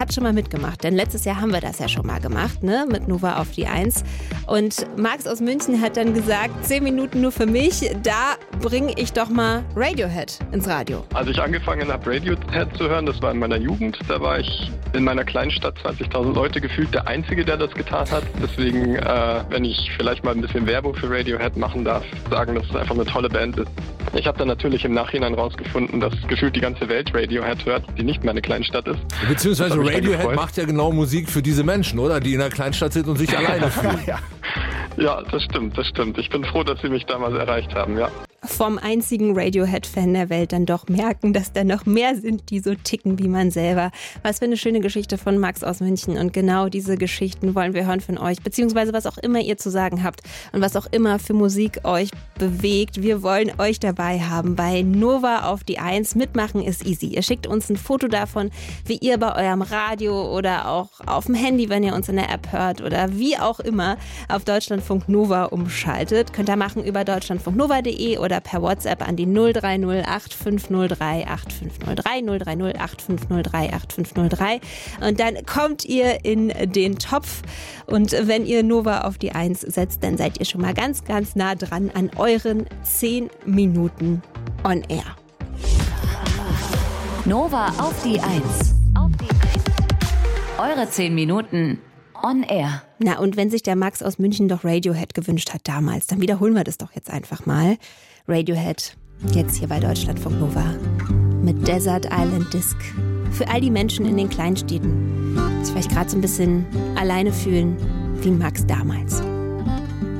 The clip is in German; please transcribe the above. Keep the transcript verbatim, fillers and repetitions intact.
hat schon mal mitgemacht, denn letztes Jahr haben wir das ja schon mal gemacht, ne, mit Nova auf die Eins. Und Max aus München hat dann gesagt, zehn Minuten nur für mich, da bringe ich doch mal Radiohead ins Radio. Als ich angefangen habe, Radiohead zu hören, das war in meiner Jugend, da war ich in meiner kleinen Stadt, zwanzigtausend Leute gefühlt, der Einzige, der das getan hat. Deswegen, äh, wenn ich vielleicht mal ein bisschen Werbung für Radiohead machen darf, sagen, dass es einfach eine tolle Band ist. Ich habe dann natürlich im Nachhinein rausgefunden, dass gefühlt die ganze Welt Radiohead hört, die nicht meine Kleinstadt ist. Beziehungsweise Radiohead macht ja genau Musik für diese Menschen, oder? Die in der Kleinstadt sind und sich alleine fühlen. ja. ja, das stimmt, das stimmt. Ich bin froh, dass sie mich damals erreicht haben, ja. Vom einzigen Radiohead-Fan der Welt dann doch merken, dass da noch mehr sind, die so ticken wie man selber. Was für eine schöne Geschichte von Max aus München. Und genau diese Geschichten wollen wir hören von euch, beziehungsweise was auch immer ihr zu sagen habt und was auch immer für Musik euch bewegt. Wir wollen euch dabei haben bei Nova auf die Eins. Mitmachen ist easy. Ihr schickt uns ein Foto davon, wie ihr bei eurem Radio oder auch auf dem Handy, wenn ihr uns in der App hört oder wie auch immer auf Deutschlandfunk Nova umschaltet. Könnt ihr machen über deutschlandfunknova punkt de oder per WhatsApp an die null drei null acht fünf null drei acht fünf null drei, null drei null acht fünf null drei acht fünf null drei. Und dann kommt ihr in den Topf. Und wenn ihr Nova auf die Eins setzt, dann seid ihr schon mal ganz, ganz nah dran an euren zehn Minuten on Air. Nova auf die Eins. Auf die Eins. Eure zehn Minuten on Air. Na, und wenn sich der Max aus München doch Radiohead gewünscht hat damals, dann wiederholen wir das doch jetzt einfach mal. Radiohead, jetzt hier bei Deutschlandfunk Nova mit Desert Island Disc. Für all die Menschen in den Kleinstädten, die sich vielleicht gerade so ein bisschen alleine fühlen, wie Max damals.